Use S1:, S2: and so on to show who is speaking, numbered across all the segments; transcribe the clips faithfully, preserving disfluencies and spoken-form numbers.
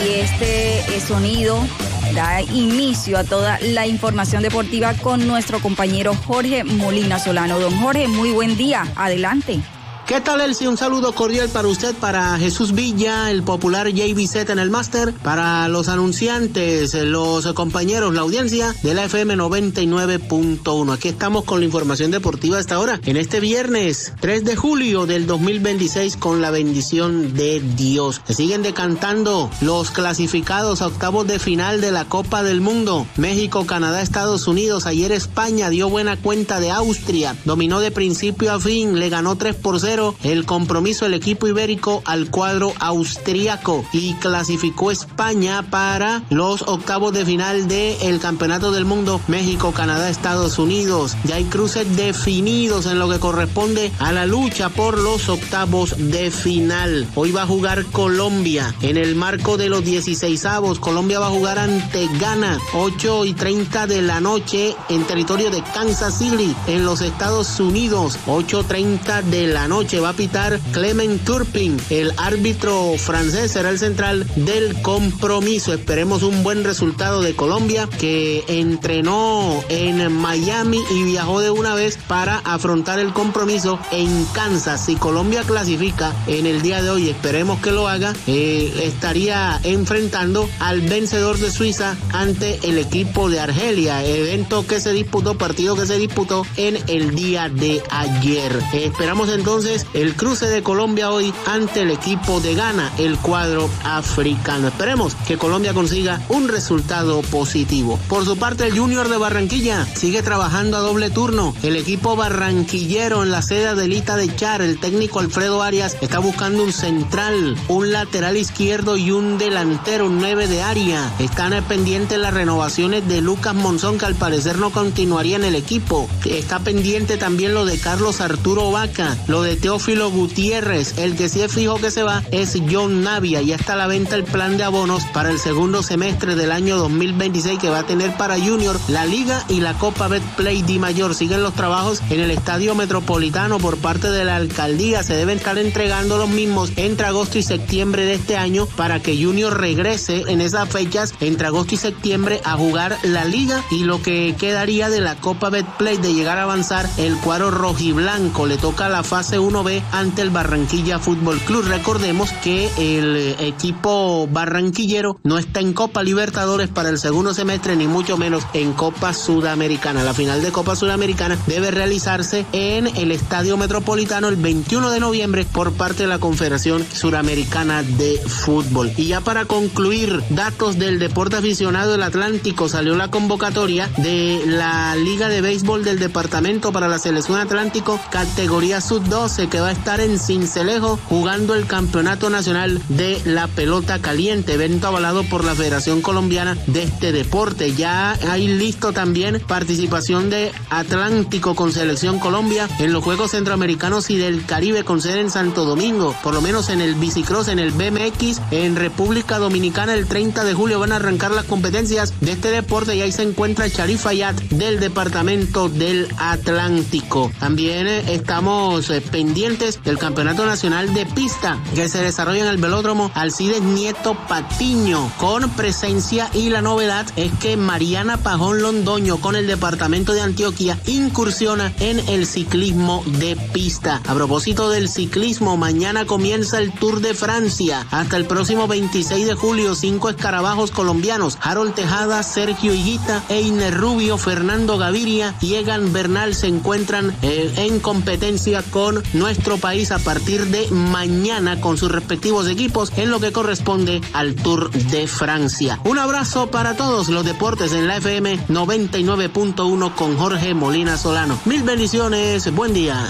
S1: y este sonido da inicio a toda la información deportiva con nuestro compañero Jorge Molina Solano. Don Jorge, muy buen día, adelante.
S2: ¿Qué tal, Elsie? Un saludo cordial para usted, para Jesús Villa, el popular J B Z en el máster, para los anunciantes, los compañeros, la audiencia de la F M noventa y nueve punto uno. Aquí estamos con la información deportiva hasta ahora, en este viernes tres de julio del dos mil veintiséis, con la bendición de Dios. Se siguen decantando los clasificados a octavos de final de la Copa del Mundo. México, Canadá, Estados Unidos. Ayer España dio buena cuenta de Austria, dominó de principio a fin, le ganó tres por cero el compromiso el equipo ibérico al cuadro austriaco y clasificó España para los octavos de final del Campeonato del Mundo. México, Canadá, Estados Unidos. Ya hay cruces definidos en lo que corresponde a la lucha por los octavos de final. Hoy va a jugar Colombia en el marco de los dieciseisavos. Colombia va a jugar ante Ghana, ocho y treinta de la noche en territorio de Kansas City en los Estados Unidos. ocho treinta de la noche va a pitar Clement Turpin, el árbitro francés será el central del compromiso. Esperemos un buen resultado de Colombia, que entrenó en Miami y viajó de una vez para afrontar el compromiso en Kansas. Si Colombia clasifica en el día de hoy, esperemos que lo haga, eh, estaría enfrentando al vencedor de Suiza ante el equipo de Argelia, evento que se disputó, partido que se disputó en el día de ayer. Eh, esperamos entonces el cruce de Colombia hoy ante el equipo de Ghana, el cuadro africano. Esperemos que Colombia consiga un resultado positivo. Por su parte, el Junior de Barranquilla sigue trabajando a doble turno. El equipo barranquillero en la sede de Lita de Char, el técnico Alfredo Arias está buscando un central, un lateral izquierdo y un delantero, un nueve de área. Están pendientes las renovaciones de Lucas Monzón, que al parecer no continuaría en el equipo. Está pendiente también lo de Carlos Arturo Vaca, lo de Teófilo Gutiérrez. El que sí es fijo que se va es John Navia. Ya está a la venta el plan de abonos para el segundo semestre del año dos mil veintiséis, que va a tener para Junior la Liga y la Copa Betplay Di Mayor. Siguen los trabajos en el Estadio Metropolitano por parte de la alcaldía. Se deben estar entregando los mismos entre agosto y septiembre de este año para que Junior regrese en esas fechas entre agosto y septiembre a jugar la Liga y lo que quedaría de la Copa Betplay. De llegar a avanzar el cuadro rojiblanco, le toca la fase uno B ante el Barranquilla Fútbol Club. Recordemos que el equipo barranquillero no está en Copa Libertadores para el segundo semestre, ni mucho menos en Copa Sudamericana. La final de Copa Sudamericana debe realizarse en el Estadio Metropolitano el veintiuno de noviembre por parte de la Confederación Suramericana de Fútbol. Y ya para concluir, datos del deporte aficionado del Atlántico. Salió la convocatoria de la Liga de Béisbol del Departamento para la Selección Atlántico categoría sub doce, que va a estar en Sincelejo jugando el Campeonato Nacional de la Pelota Caliente, evento avalado por la Federación Colombiana de este deporte. Ya hay listo también participación de Atlántico con Selección Colombia en los Juegos Centroamericanos y del Caribe con sede en Santo Domingo, por lo menos en el bicicross, en el B M X, en República Dominicana el treinta de julio van a arrancar las competencias de este deporte y ahí se encuentra Sharif Fayad del Departamento del Atlántico. También eh, estamos eh, pendientes del Campeonato Nacional de Pista que se desarrolla en el velódromo Alcides Nieto Patiño, con presencia, y la novedad es que Mariana Pajón Londoño con el Departamento de Antioquia incursiona en el ciclismo de pista. A propósito del ciclismo, mañana comienza el Tour de Francia hasta el próximo veintiséis de julio. Cinco escarabajos colombianos: Harold Tejada, Sergio Higuita, Einer Rubio, Fernando Gaviria y Egan Bernal se encuentran eh, en competencia con nuestro país a partir de mañana con sus respectivos equipos en lo que corresponde al Tour de Francia. Un abrazo para todos los deportes en la F M noventa y nueve punto uno con Jorge Molina Solano. Mil bendiciones, buen día.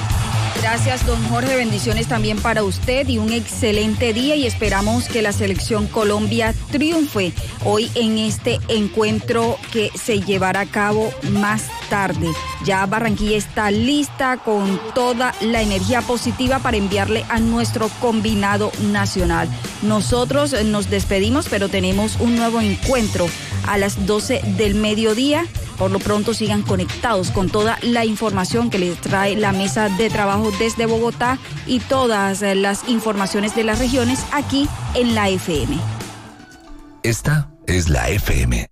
S1: Gracias, don Jorge, bendiciones también para usted y un excelente día, y esperamos que la selección Colombia triunfe hoy en este encuentro que se llevará a cabo más tarde. Ya Barranquilla está lista con toda la energía positiva para enviarle a nuestro combinado nacional. Nosotros nos despedimos, pero tenemos un nuevo encuentro a las doce del mediodía. Por lo pronto sigan conectados con toda la información que les trae la mesa de trabajo desde Bogotá y todas las informaciones de las regiones aquí en la F M.
S3: Esta es la F M.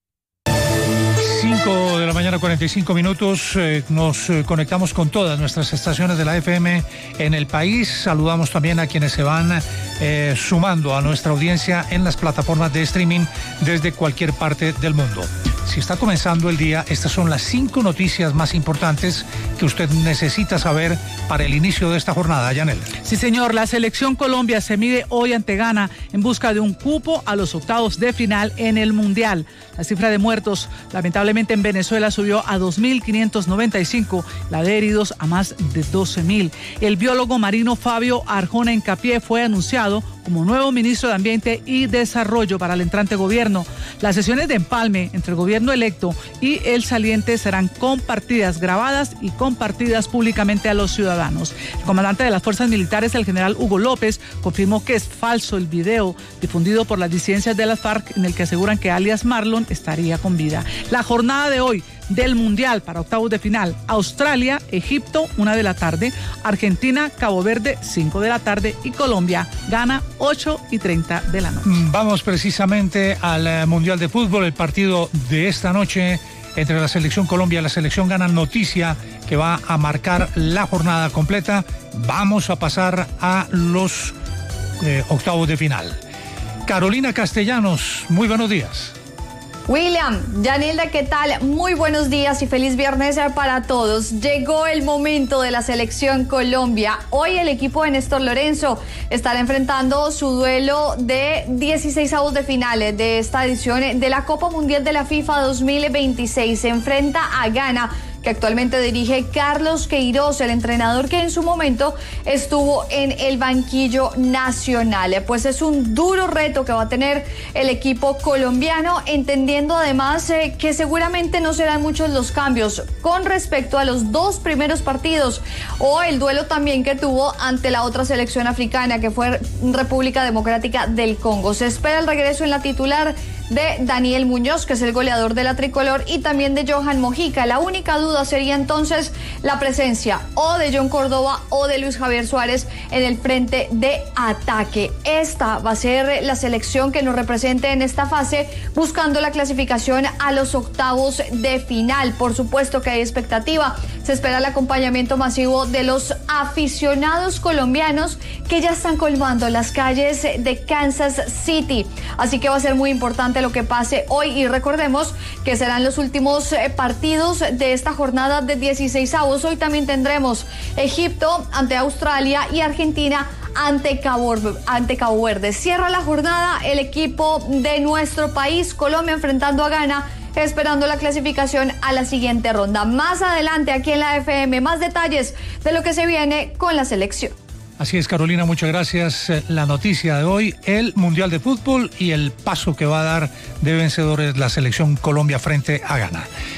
S4: cinco de la mañana, cuarenta y cinco minutos. Eh, nos eh, conectamos con todas nuestras estaciones de la F M en el país. Saludamos también a quienes se van eh, sumando a nuestra audiencia en las plataformas de streaming desde cualquier parte del mundo. Si está comenzando el día, estas son las cinco noticias más importantes que usted necesita saber para el inicio de esta jornada. Yanel.
S5: Sí, señor. La selección Colombia se mide hoy ante Ghana en busca de un cupo a los octavos de final en el Mundial. La cifra de muertos, lamentablemente en Venezuela, subió a dos mil quinientos noventa y cinco, la de heridos a más de doce mil. El biólogo marino Fabio Arjona Hincapié fue anunciado como nuevo ministro de Ambiente y Desarrollo para el entrante gobierno. Las sesiones de empalme entre el gobierno electo y el saliente serán compartidas, grabadas y compartidas públicamente a los ciudadanos. El comandante de las fuerzas militares, el general Hugo López, confirmó que es falso el video difundido por las disidencias de las FARC en el que aseguran que alias Marlon estaría con vida. La jornada de hoy del Mundial para octavos de final: Australia, Egipto, una de la tarde, Argentina, Cabo Verde, cinco de la tarde, y Colombia, Ghana, ocho y treinta de la noche.
S4: Vamos precisamente al Mundial de Fútbol, el partido de esta noche entre la selección Colombia y la selección Ghana, noticia que va a marcar la jornada completa. Vamos a pasar a los eh, octavos de final. Carolina Castellanos, muy buenos días.
S6: William, Yanilda, ¿qué tal? Muy buenos días y feliz viernes para todos. Llegó el momento de la selección Colombia. Hoy el equipo de Néstor Lorenzo estará enfrentando su duelo de dieciseisavos de finales de esta edición de la Copa Mundial de la FIFA dos mil veintiséis. Se enfrenta a Ghana, que actualmente dirige Carlos Queiroz, el entrenador que en su momento estuvo en el banquillo nacional. Pues es un duro reto que va a tener el equipo colombiano, entendiendo además eh, que seguramente no serán muchos los cambios con respecto a los dos primeros partidos o el duelo también que tuvo ante la otra selección africana, que fue República Democrática del Congo. Se espera el regreso en la titular de Daniel Muñoz, que es el goleador de la tricolor, y también de Johan Mojica. La única duda sería entonces la presencia o de John Córdoba o de Luis Javier Suárez en el frente de ataque. Esta va a ser la selección que nos represente en esta fase, buscando la clasificación a los octavos de final. Por supuesto que hay expectativa. Se espera el acompañamiento masivo de los aficionados colombianos que ya están colmando las calles de Kansas City. Así que va a ser muy importante lo que pase hoy, y recordemos que serán los últimos eh, partidos de esta jornada de dieciseisavos. Hoy también tendremos Egipto ante Australia y Argentina ante Cabo, ante Cabo Verde. Cierra la jornada el equipo de nuestro país, Colombia, enfrentando a Ghana, esperando la clasificación a la siguiente ronda. Más adelante aquí en la F M, más detalles de lo que se viene con la selección.
S4: Así es, Carolina, muchas gracias. La noticia de hoy, el Mundial de Fútbol y el paso que va a dar de vencedores la selección Colombia frente a Ghana.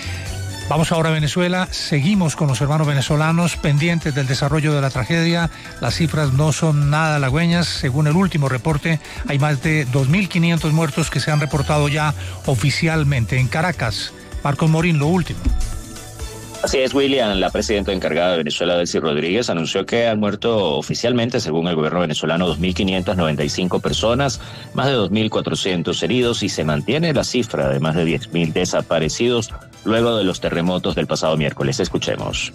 S4: Vamos ahora a Venezuela. Seguimos con los hermanos venezolanos pendientes del desarrollo de la tragedia. Las cifras no son nada halagüeñas. Según el último reporte, hay más de dos mil quinientos muertos que se han reportado ya oficialmente. En Caracas, Marcos Morín, lo último.
S7: Así es, William. La presidenta encargada de Venezuela, Delcy Rodríguez, anunció que han muerto oficialmente, según el gobierno venezolano, dos mil quinientas noventa y cinco personas, más de dos mil cuatrocientos heridos, y se mantiene la cifra de más de diez mil desaparecidos luego de los terremotos del pasado miércoles. Escuchemos.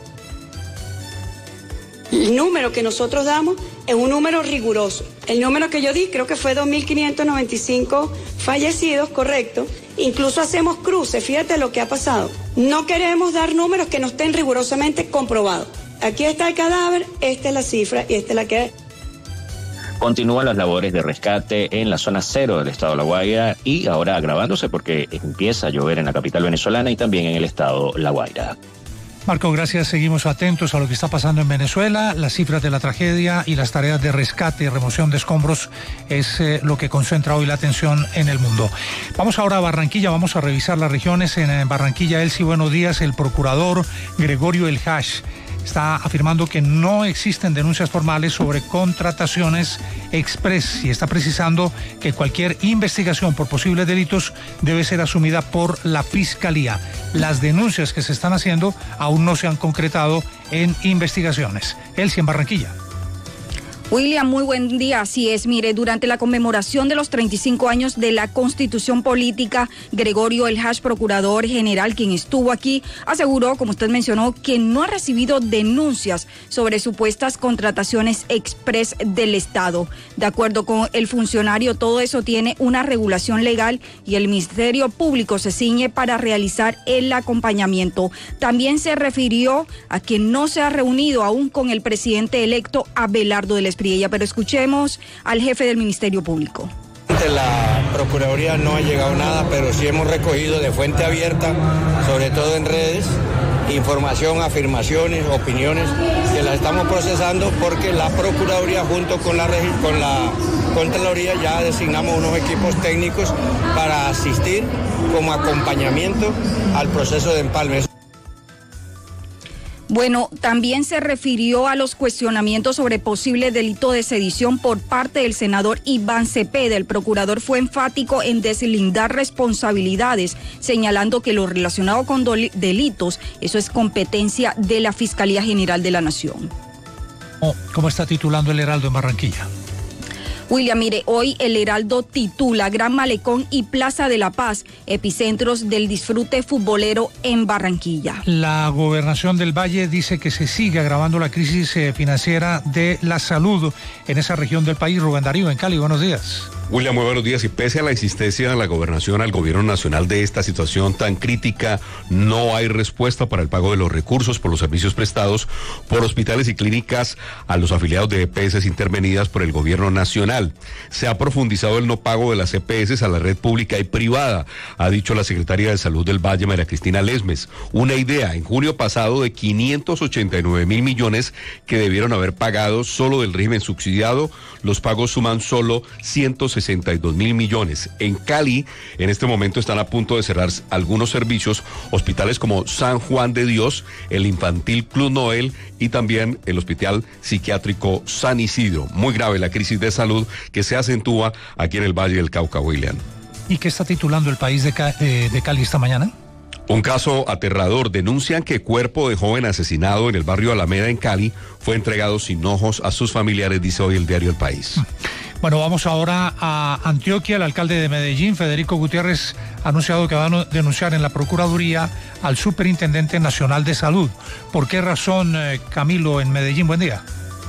S8: El número que nosotros damos es un número riguroso. El número que yo di creo que fue dos mil quinientos noventa y cinco fallecidos, correcto. Incluso hacemos cruces, fíjate lo que ha pasado. No queremos dar números que no estén rigurosamente comprobados. Aquí está el cadáver, esta es la cifra y esta es la que es.
S7: Continúan las labores de rescate en la zona cero del estado de La Guaira, y ahora agravándose porque empieza a llover en la capital venezolana y también en el estado La Guaira.
S4: Marco, gracias. Seguimos atentos a lo que está pasando en Venezuela. Las cifras de la tragedia y las tareas de rescate y remoción de escombros es eh, lo que concentra hoy la atención en el mundo. Vamos ahora a Barranquilla, vamos a revisar las regiones. En Barranquilla, Elsie, buenos días. El procurador Gregorio El Hash está afirmando que no existen denuncias formales sobre contrataciones express y está precisando que cualquier investigación por posibles delitos debe ser asumida por la Fiscalía. Las denuncias que se están haciendo aún no se han concretado en investigaciones. Elsie, en Barranquilla.
S1: William, muy buen día. Así es, mire, durante la conmemoración de los treinta y cinco años de la Constitución Política, Gregorio El Hash, procurador general, quien estuvo aquí, aseguró, como usted mencionó, que no ha recibido denuncias sobre supuestas contrataciones express del Estado. De acuerdo con el funcionario, todo eso tiene una regulación legal y el Ministerio Público se ciñe para realizar el acompañamiento. También se refirió a que no se ha reunido aún con el presidente electo Abelardo del Espriella, pero escuchemos al jefe del Ministerio Público.
S9: De la Procuraduría no ha llegado nada, pero sí hemos recogido de fuente abierta, sobre todo en redes, información, afirmaciones, opiniones, que las estamos procesando porque la Procuraduría junto con la, con la Contraloría ya designamos unos equipos técnicos para asistir como acompañamiento al proceso de empalme.
S1: Bueno, también se refirió a los cuestionamientos sobre posible delito de sedición por parte del senador Iván Cepeda. El procurador fue enfático en deslindar responsabilidades, señalando que lo relacionado con delitos, eso es competencia de la Fiscalía General de la Nación.
S4: ¿Cómo está titulando el Heraldo en Barranquilla?
S1: William, mire, hoy el Heraldo titula Gran Malecón y Plaza de la Paz, epicentros del disfrute futbolero en Barranquilla.
S4: La Gobernación del Valle dice que se sigue agravando la crisis financiera de la salud en esa región del país. Rubén Darío, en Cali, buenos días.
S10: William, muy buenos días. Y pese a la insistencia de la gobernación al gobierno nacional de esta situación tan crítica, no hay respuesta para el pago de los recursos por los servicios prestados por hospitales y clínicas a los afiliados de E P S intervenidas por el gobierno nacional. Se ha profundizado el no pago de las E P S a la red pública y privada, ha dicho la secretaria de Salud del Valle, María Cristina Lesmes. Una idea, en junio pasado, de quinientos ochenta y nueve mil millones que debieron haber pagado solo del régimen subsidiado, los pagos suman solo ciento sesenta y dos mil millones. En Cali, en este momento están a punto de cerrar algunos servicios, hospitales como San Juan de Dios, el Infantil Club Noel y también el Hospital Psiquiátrico San Isidro. Muy grave la crisis de salud que se acentúa aquí en el Valle del Cauca, William.
S4: ¿Y qué está titulando el País de, Ca- eh, de Cali esta mañana?
S10: Un caso aterrador. Denuncian que cuerpo de joven asesinado en el barrio Alameda en Cali fue entregado sin ojos a sus familiares, dice hoy el diario El País.
S4: Bueno, vamos ahora a Antioquia. El alcalde de Medellín, Federico Gutiérrez, ha anunciado que va a denunciar en la Procuraduría al Superintendente Nacional de Salud. ¿Por qué razón, eh, Camilo, en Medellín? Buen día.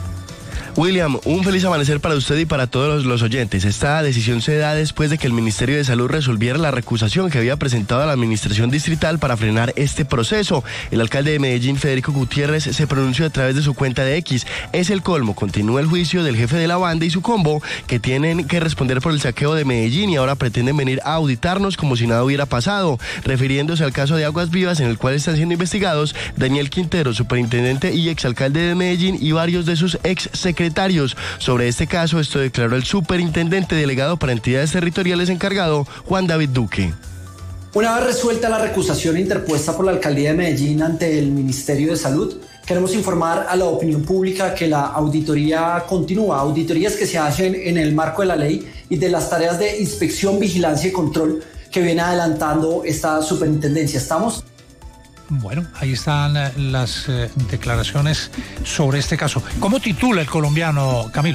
S11: William, un feliz amanecer para usted y para todos los, los oyentes. Esta decisión se da después de que el Ministerio de Salud resolviera la recusación que había presentado a la Administración Distrital para frenar este proceso. El alcalde de Medellín, Federico Gutiérrez, se pronunció a través de su cuenta de X. Es el colmo. Continúa el juicio del jefe de la banda y su combo, que tienen que responder por el saqueo de Medellín y ahora pretenden venir a auditarnos como si nada hubiera pasado, refiriéndose al caso de Aguas Vivas, en el cual están siendo investigados Daniel Quintero, superintendente y exalcalde de Medellín, y varios de sus ex secretarios. Sobre este caso, esto declaró el superintendente delegado para entidades territoriales encargado, Juan David Duque.
S12: Una vez resuelta la recusación interpuesta por la alcaldía de Medellín ante el Ministerio de Salud, queremos informar a la opinión pública que la auditoría continúa, auditorías que se hacen en el marco de la ley y de las tareas de inspección, vigilancia y control que viene adelantando esta superintendencia. Estamos...
S4: Bueno, ahí están las eh, declaraciones sobre este caso. ¿Cómo titula el colombiano, Camilo?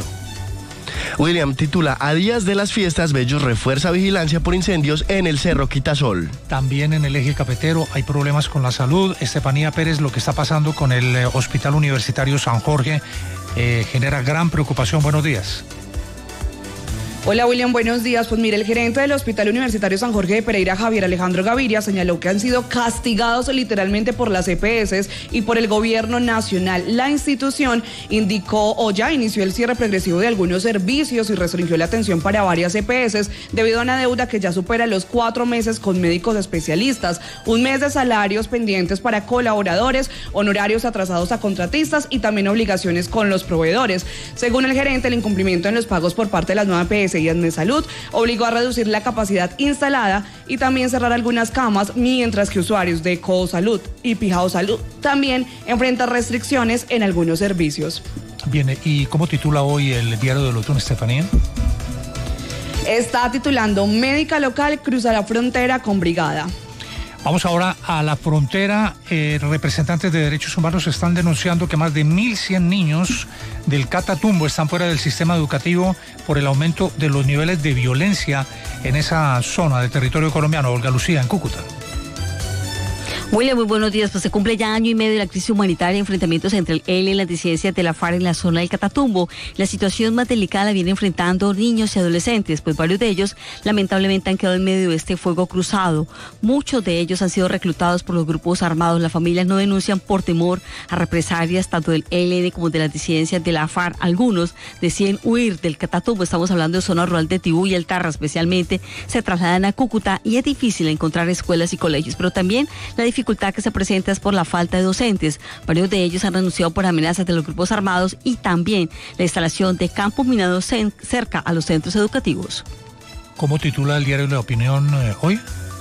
S11: William, titula: A días de las fiestas, Bellos refuerza vigilancia por incendios en el Cerro Quitasol.
S4: También en el eje cafetero hay problemas con la salud. Estefanía Pérez, lo que está pasando con el eh, Hospital Universitario San Jorge eh, genera gran preocupación. Buenos días.
S13: Hola William, buenos días. Pues mire, el gerente del Hospital Universitario San Jorge de Pereira, Javier Alejandro Gaviria, señaló que han sido castigados literalmente por las E P S y por el gobierno nacional. La institución indicó o ya inició el cierre progresivo de algunos servicios y restringió la atención para varias E P S debido a una deuda que ya supera los cuatro meses con médicos especialistas, un mes de salarios pendientes para colaboradores, honorarios atrasados a contratistas y también obligaciones con los proveedores. Según el gerente, el incumplimiento en los pagos por parte de las nuevas E P S y Salud obligó a reducir la capacidad instalada y también cerrar algunas camas, mientras que usuarios de Cosalud y Pijao Salud también enfrentan restricciones en algunos servicios.
S4: Bien, ¿y cómo titula hoy el diario de Lotún, Estefanía?
S13: Está titulando: Médica local cruza la frontera con brigada.
S4: Vamos ahora a la frontera. Eh, representantes de derechos humanos están denunciando que más de mil cien niños del Catatumbo están fuera del sistema educativo por el aumento de los niveles de violencia en esa zona del territorio colombiano. Olga Lucía, en Cúcuta.
S14: William, muy buenos días. Pues se cumple ya año y medio de la crisis humanitaria y enfrentamientos entre el E L N y las disidencias de la FARC en la zona del Catatumbo. La situación más delicada la vienen enfrentando niños y adolescentes, pues varios de ellos lamentablemente han quedado en medio de este fuego cruzado. Muchos de ellos han sido reclutados por los grupos armados. Las familias no denuncian por temor a represalias tanto del E L N como de las disidencias de la FARC. Algunos deciden huir del Catatumbo. Estamos hablando de zona rural de Tibú y El Tarra especialmente. Se trasladan a Cúcuta y es difícil encontrar escuelas y colegios, pero también la dificultad que se presenta es por la falta de docentes. Varios de ellos han renunciado por amenazas de los grupos armados y también la instalación de campos minados cerca a los centros educativos.
S4: ¿Cómo titula el diario La Opinión eh, hoy?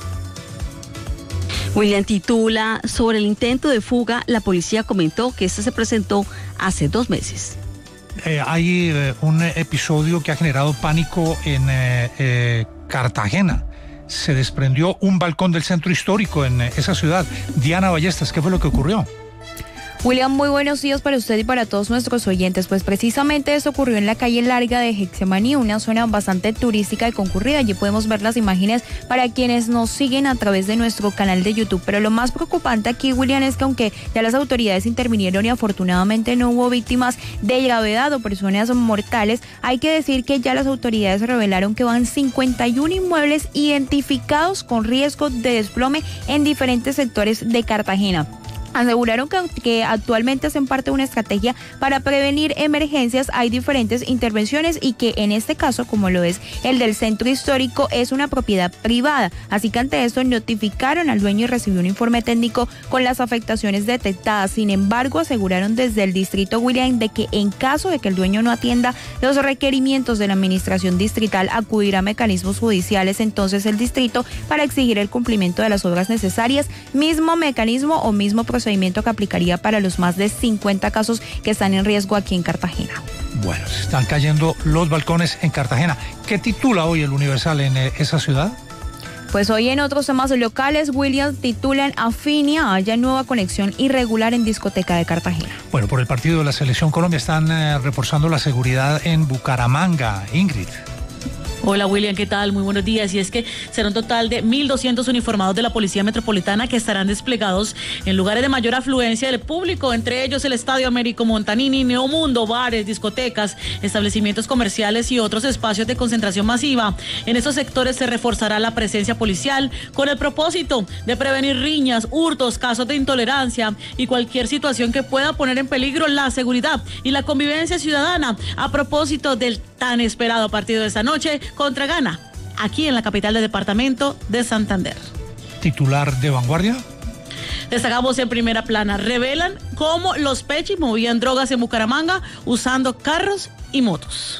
S14: William titula: sobre el intento de fuga, la policía comentó que este se presentó hace dos meses.
S4: Eh, hay eh, un episodio que ha generado pánico en eh, eh, Cartagena. Se desprendió un balcón del centro histórico en esa ciudad. Diana Ballestas, ¿qué fue lo que ocurrió?
S15: William, muy buenos días para usted y para todos nuestros oyentes. Pues precisamente eso ocurrió en la calle larga de Getsemaní, una zona bastante turística y concurrida. Allí podemos ver las imágenes para quienes nos siguen a través de nuestro canal de YouTube. Pero lo más preocupante aquí, William, es que aunque ya las autoridades intervinieron y afortunadamente no hubo víctimas de gravedad o personas mortales, hay que decir que ya las autoridades revelaron que van cincuenta y uno inmuebles identificados con riesgo de desplome en diferentes sectores de Cartagena. Aseguraron que, que actualmente hacen parte de una estrategia para prevenir emergencias. Hay diferentes intervenciones y que en este caso, como lo es el del centro histórico, es una propiedad privada. Así que ante esto notificaron al dueño y recibió un informe técnico con las afectaciones detectadas. Sin embargo, aseguraron desde el distrito, William, de que en caso de que el dueño no atienda los requerimientos de la administración distrital, acudirá a mecanismos judiciales entonces el distrito para exigir el cumplimiento de las obras necesarias, mismo mecanismo o mismo procedimiento que aplicaría para los más de cincuenta casos que están en riesgo aquí en Cartagena.
S4: Bueno, se están cayendo los balcones en Cartagena. ¿Qué titula hoy el Universal en eh, esa ciudad?
S15: Pues hoy en otros temas locales, Williams, titulan: Afinia, haya nueva conexión irregular en discoteca de Cartagena.
S4: Bueno, por el partido de la Selección Colombia están eh, reforzando la seguridad en Bucaramanga. Ingrid.
S16: Hola William, ¿qué tal? Muy buenos días. Y es que será un total de mil doscientos uniformados de la Policía Metropolitana que estarán desplegados en lugares de mayor afluencia del público, entre ellos el Estadio Américo Montanini, Neomundo, bares, discotecas, establecimientos comerciales y otros espacios de concentración masiva. En estos sectores se reforzará la presencia policial con el propósito de prevenir riñas, hurtos, casos de intolerancia y cualquier situación que pueda poner en peligro la seguridad y la convivencia ciudadana. A propósito del tan esperado partido de esta noche contra Ghana, aquí en la capital del departamento de Santander.
S4: Titular de Vanguardia.
S16: Destacamos en primera plana: revelan cómo los Pechis movían drogas en Bucaramanga usando carros y motos.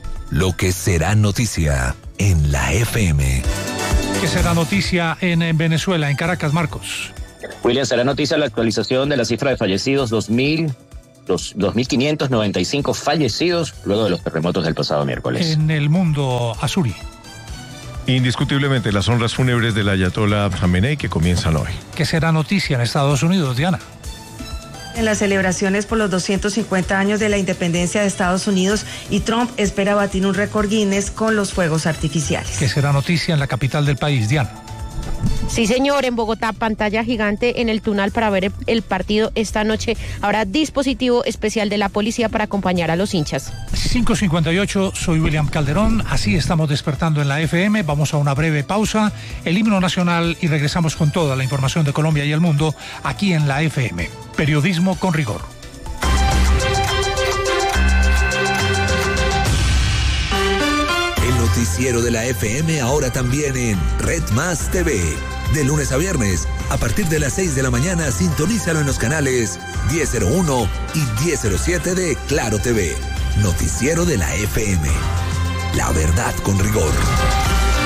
S3: Lo que será noticia en la F M.
S4: ¿Qué será noticia en, en Venezuela, en Caracas, Marcos?
S7: William, será noticia la actualización de la cifra de fallecidos, dos mil Los dos mil quinientos noventa y cinco fallecidos luego de los terremotos del pasado miércoles.
S4: En el mundo, Azuri.
S17: Indiscutiblemente las honras fúnebres del ayatollah Khamenei que comienzan hoy.
S4: ¿Qué será noticia en Estados Unidos, Diana?
S18: En las celebraciones por los doscientos cincuenta años de la independencia de Estados Unidos, y Trump espera batir un récord Guinness con los fuegos artificiales.
S4: ¿Qué será noticia en la capital del país, Diana?
S19: Sí, señor, en Bogotá, pantalla gigante en el Tunal para ver el partido esta noche. Habrá dispositivo especial de la policía para acompañar a los hinchas.
S4: cinco cincuenta y ocho, soy William Calderón, así estamos despertando en la F M. Vamos a una breve pausa, el himno nacional, y regresamos con toda la información de Colombia y el mundo aquí en la F M. Periodismo con rigor.
S3: El noticiero de la F M ahora también en Red Más T V. De lunes a viernes, a partir de las seis de la mañana, sintonízalo en los canales diez cero uno y diez cero siete de Claro T V. Noticiero de la F M. La verdad con rigor.